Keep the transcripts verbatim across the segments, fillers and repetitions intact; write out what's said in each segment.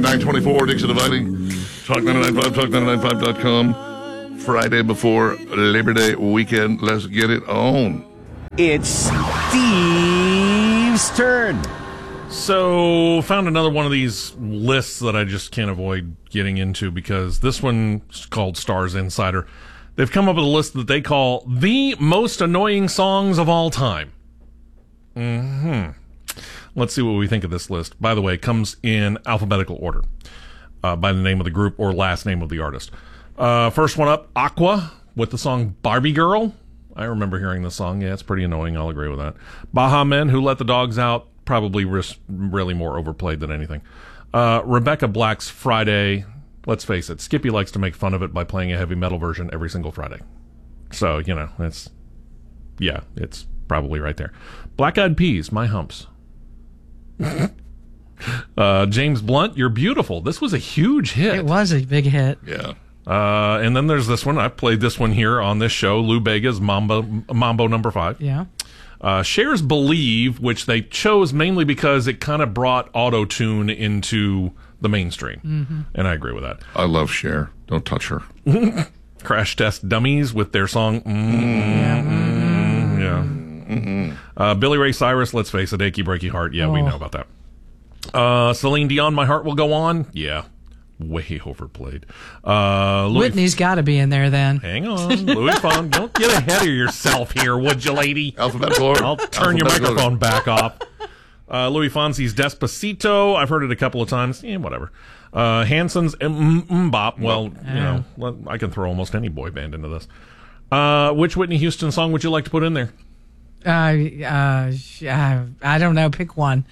nine twenty-four, Dixie Dividing. Talk nine nine five, talk nine nine five dot com. Friday before Labor Day weekend. Let's get it on. It's Steve's turn. So, found another one of these lists that I just can't avoid getting into because this one's called Stars Insider. They've come up with a list that they call the most annoying songs of all time. Mm-hmm. Let's see what we think of this list. By the way, it comes in alphabetical order uh, by the name of the group or last name of the artist. Uh, first one up, Aqua with the song Barbie Girl. I remember hearing this song. Yeah, it's pretty annoying. I'll agree with that. Baha Men, Who Let the Dogs Out. Probably ris- really more overplayed than anything. Uh, Rebecca Black's Friday. Let's face it, Skippy likes to make fun of it by playing a heavy metal version every single Friday. So, you know, it's, yeah, it's probably right there. Black Eyed Peas, My Humps. uh, James Blunt, You're Beautiful. This was a huge hit. It was a big hit. Yeah. Uh, and then there's this one. I've played this one here on this show. Lou Bega's Mambo, Mambo number five. Yeah. Uh, Cher's Believe, which they chose mainly because it kind of brought auto-tune into the mainstream. Mm-hmm. And I agree with that. I love Cher. Don't touch her. Crash Test Dummies with their song, mm-hmm. Yeah. Mm-hmm. Uh, Billy Ray Cyrus, Let's Face It, Achy Breaky Heart. Yeah, oh. we know about that. Uh, Celine Dion, My Heart Will Go On. Yeah. Way overplayed. Uh, Louis Whitney's got to be in there then. Hang on. Louis Vuitton. Don't get ahead of yourself here, would you, lady? Alphabetical order. I'll turn your microphone back off. Uh, Louis Fonsi's Despacito. I've heard it a couple of times. Yeah, whatever. Uh, Hanson's M-Bop. Well, you know, I can throw almost any boy band into this. Uh, which Whitney Houston song would you like to put in there? Uh, uh, I don't know. Pick one.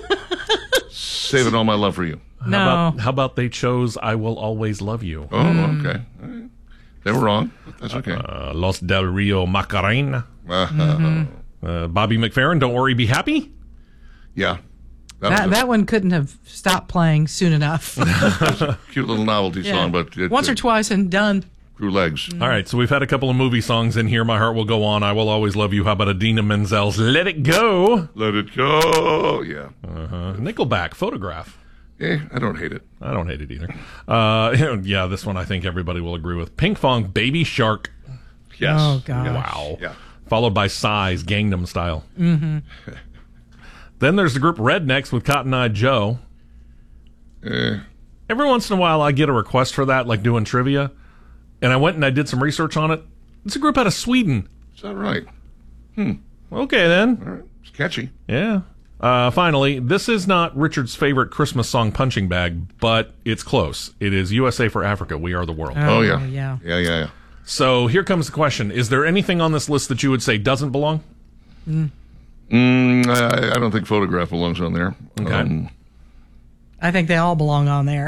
Saving All My Love for You. No. How about, how about they chose I Will Always Love You? Oh, mm. okay. Right. They were wrong, but that's okay. Uh, Los Del Rio Macarena. Uh, mm-hmm. uh, Bobby McFerrin, Don't Worry, Be Happy? Yeah. That, that, that one couldn't have stopped playing soon enough. Cute little novelty yeah. song, but... It, Once or it, twice and done. Grew legs. Mm. All right, so we've had a couple of movie songs in here. My Heart Will Go On, I Will Always Love You. How about Idina Menzel's Let It Go? Let It Go, yeah. Uh-huh. Nickelback, Photograph. Eh, I don't hate it. I don't hate it either. Uh, yeah, this one I think everybody will agree with. Pink Fong, Baby Shark. Yes. Oh, gosh. Wow. Yeah. Followed by Size, Gangnam Style. Mm-hmm. Then there's the group Rednecks with Cotton Eye Joe. Eh. Every once in a while I get a request for that, like doing trivia. And I went and I did some research on it. It's a group out of Sweden. Is that right? Hmm. Okay, then. All right. It's catchy. Yeah. Uh, finally, this is not Richard's favorite Christmas song, Punching Bag, but it's close. It is U S A for Africa, We Are the World. Oh, oh yeah. yeah. Yeah, yeah, yeah. So here comes the question. Is there anything on this list that you would say doesn't belong? Mm. Mm, I, I don't think Photograph belongs on there. Okay. Um, I think they all belong on there.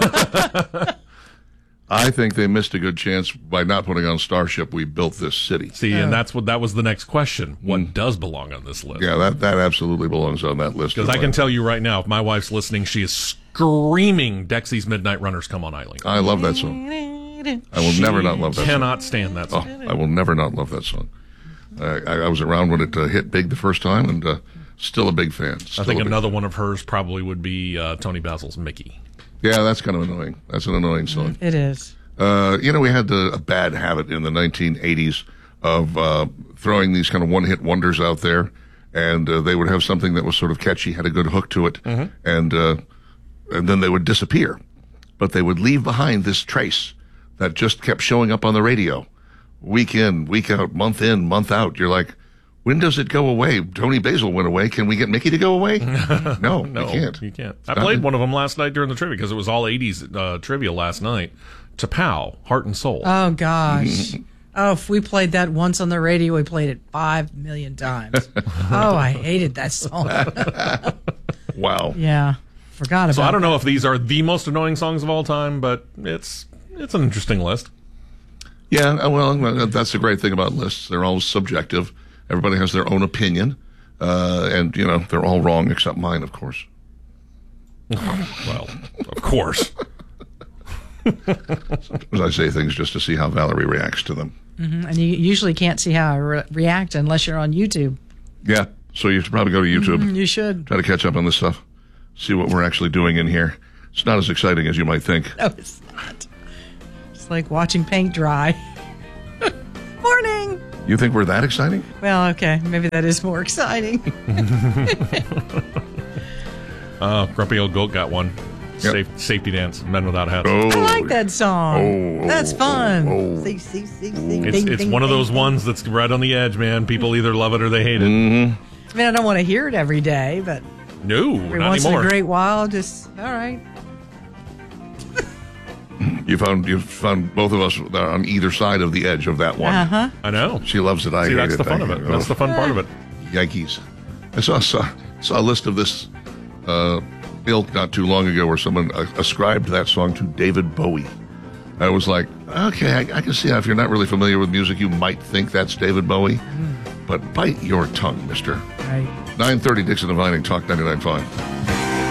I think they missed a good chance by not putting on Starship, We Built This City. See, Oh. and that's what that was the next question. What Mm. does belong on this list? Yeah, that, that absolutely belongs on that list. Because I can tell you right now, if my wife's listening, she is screaming Dexy's Midnight Runners, Come On Eileen. I love that song. I will She never not love that cannot stand that song. song. Oh, I will never not love that song. Uh, I, I was around when it uh, hit big the first time, and uh, still a big fan. Still I think a big another fan. one of hers probably would be uh, Tony Basil's Mickey. Yeah, that's kind of annoying. That's an annoying song. It is. Uh, you know, we had a, a bad habit in the nineteen eighties of uh, throwing these kind of one-hit wonders out there, and uh, they would have something that was sort of catchy, had a good hook to it, mm-hmm. and uh, and then they would disappear. But they would leave behind this trace that just kept showing up on the radio, week in, week out, month in, month out. You're like, when does it go away? Tony Basil went away. Can we get Mickey to go away? No, no, we can't. You can't. It's I not played good. one of them last night during the trivia because it was all eighties uh, trivia last night. T'Pau, Heart and Soul. Oh, gosh. Oh, if we played that once on the radio, we played it five million times. Oh, I hated that song. Wow. Yeah. Forgot about So I don't know that. if these are the most annoying songs of all time, but it's it's an interesting list. Yeah, uh, well, that's the great thing about lists. They're all subjective. Everybody has their own opinion. Uh, and, you know, they're all wrong except mine, of course. Well, of course. Sometimes I say things just to see how Valerie reacts to them. Mm-hmm. And you usually can't see how I re- react unless you're on YouTube. Yeah, so you should probably go to YouTube. Mm, you should. Try to catch up on this stuff. See what we're actually doing in here. It's not as exciting as you might think. No, it's not. It's like watching paint dry. Morning. You think we're that exciting? Well, okay. Maybe that is more exciting. Uh, Grumpy Old Goat got one. Yep. Safe, safety dance, Men Without Hats. Oh, I like that song. Oh, That's fun. oh. See, see, see, see. It's, Ding, it's ding, one of ding, those ding. ones that's right on the edge, man. People either love it or they hate it. Mm-hmm. I mean, I don't want to hear it every day, but No, every not once anymore. in a great while, just, all right. You found you found both of us on either side of the edge of that one. Uh-huh. I know. She loves it. I See, hate that's it. the fun I of hate it. That's the fun part of it. Yankees. I saw saw, saw a list of this uh, ilk not too long ago where someone uh, ascribed that song to David Bowie. I was like, okay, I, I can see how if you're not really familiar with music, you might think that's David Bowie. Mm. But bite your tongue, mister. Right. nine thirty Dixon and Vining, Talk ninety-nine point five.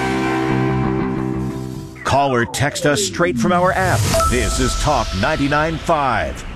Call or text us straight from our app. This is Talk ninety-nine point five.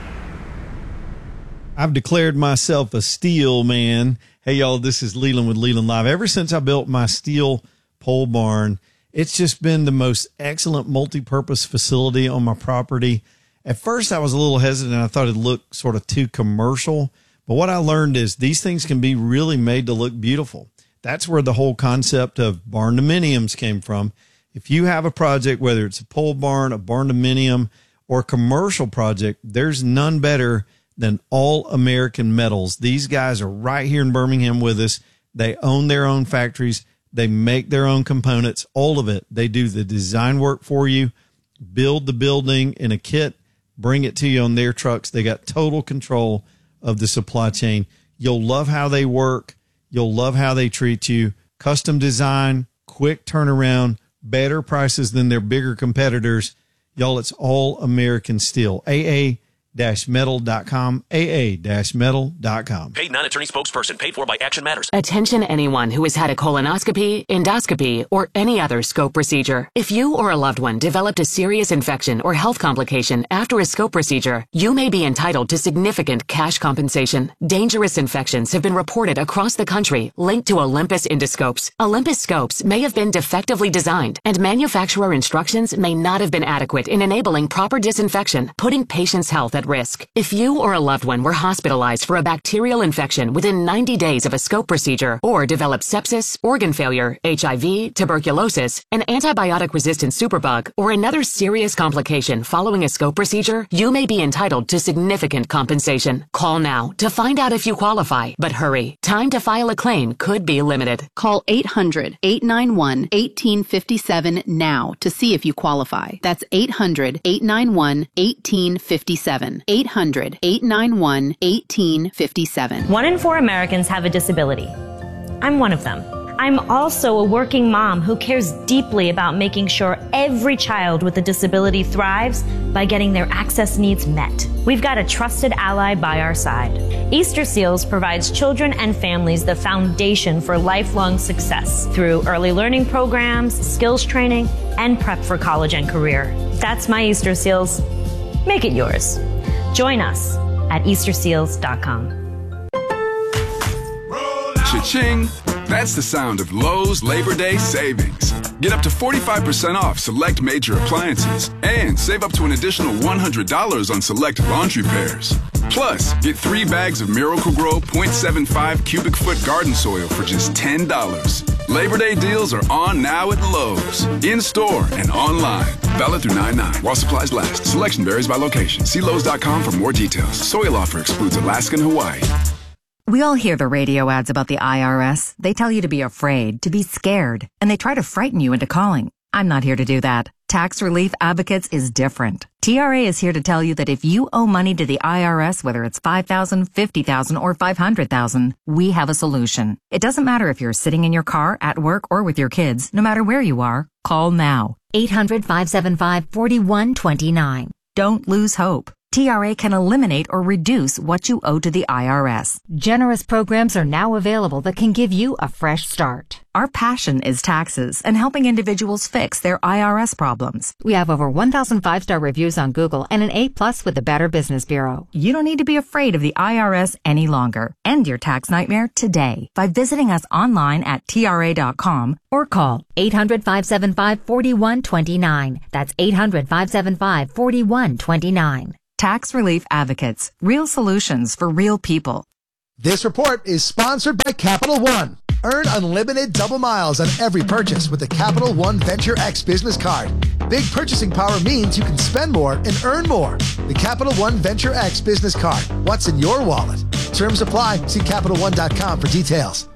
I've declared myself a steel man. Hey, y'all, this is Leland with Leland Live. Ever since I built my steel pole barn, it's just been the most excellent multi-purpose facility on my property. At first, I was a little hesitant. I thought it looked sort of too commercial. But what I learned is these things can be really made to look beautiful. That's where the whole concept of barn-dominiums came from. If you have a project, whether it's a pole barn, a barn-dominium, or a commercial project, there's none better than All American Metals. These guys are right here in Birmingham with us. They own their own factories. They make their own components, all of it. They do the design work for you, build the building in a kit, bring it to you on their trucks. They got total control of the supply chain. You'll love how they work. You'll love how they treat you. Custom design, quick turnaround, better prices than their bigger competitors. Y'all, it's All American Steel. A A metal dot com, A A metal dot com. Paid non-attorney spokesperson, paid for by Action Matters. Attention anyone who has had a colonoscopy, endoscopy, or any other scope procedure. If you or a loved one developed a serious infection or health complication after a scope procedure, you may be entitled to significant cash compensation. Dangerous infections have been reported across the country linked to Olympus endoscopes. Olympus scopes may have been defectively designed, and manufacturer instructions may not have been adequate in enabling proper disinfection, putting patients' health at risk. If you or a loved one were hospitalized for a bacterial infection within ninety days of a scope procedure, or developed sepsis, organ failure, H I V, tuberculosis, an antibiotic-resistant superbug, or another serious complication following a scope procedure, you may be entitled to significant compensation. Call now to find out if you qualify, but hurry. Time to file a claim could be limited. Call eight hundred, eight nine one, one eight five seven now to see if you qualify. That's eight hundred, eight nine one, one eight five seven. eight hundred, eight nine one, one eight five seven. One in four Americans have a disability. I'm one of them. I'm also a working mom who cares deeply about making sure every child with a disability thrives by getting their access needs met. We've got a trusted ally by our side. Easter Seals provides children and families the foundation for lifelong success through early learning programs, skills training, and prep for college and career. That's my Easter Seals. Make it yours. Join us at easter seals dot com. Cha-ching! That's the sound of Lowe's Labor Day savings. Get up to forty-five percent off select major appliances and save up to an additional one hundred dollars on select laundry pairs. Plus, get three bags of Miracle-Gro point seven five cubic foot garden soil for just ten dollars. Labor Day deals are on now at Lowe's, in-store and online. Valid through nine nine while supplies last. Selection varies by location. See Lowe's dot com for more details. Soil offer excludes Alaska and Hawaii. We all hear the radio ads about the I R S. They tell you to be afraid, to be scared, and they try to frighten you into calling. I'm not here to do that. Tax Relief Advocates is different. T R A is here to tell you that if you owe money to the I R S, whether it's five thousand dollars, fifty thousand dollars, or five hundred thousand dollars, we have a solution. It doesn't matter if you're sitting in your car, at work, or with your kids. No matter where you are, call now. eight hundred, five seven five, four one two nine. Don't lose hope. T R A can eliminate or reduce what you owe to the I R S. Generous programs are now available that can give you a fresh start. Our passion is taxes and helping individuals fix their I R S problems. We have over one thousand five-star reviews on Google and an A plus with the Better Business Bureau. You don't need to be afraid of the I R S any longer. End your tax nightmare today by visiting us online at T R A dot com or call eight hundred, five seven five, four one two nine. That's eight hundred, five seven five, four one two nine. Tax Relief Advocates. Real solutions for real people. This report is sponsored by Capital One. Earn unlimited double miles on every purchase with the Capital One Venture X business card. Big purchasing power means you can spend more and earn more. The Capital One Venture X business card. What's in your wallet? Terms apply. See Capital One dot com for details.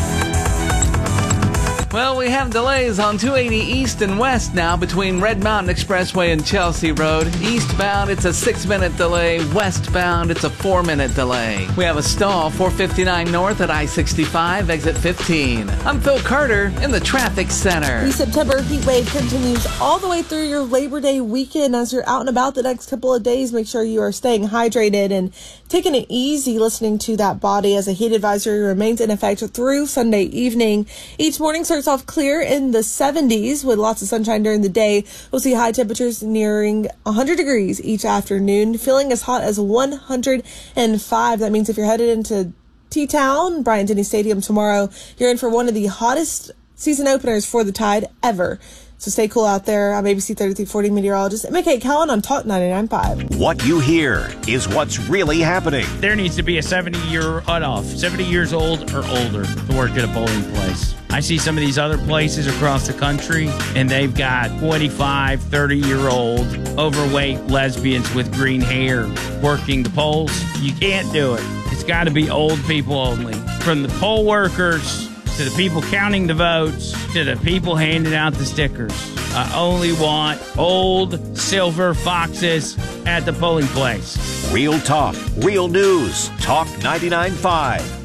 Well, we have delays on two eighty east and west now between Red Mountain Expressway and Chelsea Road. Eastbound, it's a six-minute delay. Westbound, it's a four-minute delay. We have a stall, four fifty-nine north at I sixty-five, exit fifteen. I'm Phil Carter in the traffic center. The September heat wave continues all the way through your Labor Day weekend. As you're out and about the next couple of days, make sure you are staying hydrated and taking it easy listening to that body as a heat advisory remains in effect through Sunday evening. Each morning starts off clear in the seventies with lots of sunshine during the day. We'll see high temperatures nearing one hundred degrees each afternoon, feeling as hot as one hundred five. That means if you're headed into T-Town, Bryant-Denny Stadium tomorrow, you're in for one of the hottest season openers for the Tide ever. So stay cool out there. I'm A B C thirty-three forty meteorologist Emma Kate Cowan on Talk ninety-nine point five. What you hear is what's really happening. There needs to be a seventy-year cutoff, seventy years old or older to work at a bowling place. I see some of these other places across the country, and they've got twenty-five, thirty-year-old overweight lesbians with green hair working the polls. You can't do it. It's got to be old people only. From the poll workers to the people counting the votes, to the people handing out the stickers. I only want old silver foxes at the polling place. Real talk, real news. Talk ninety-nine point five.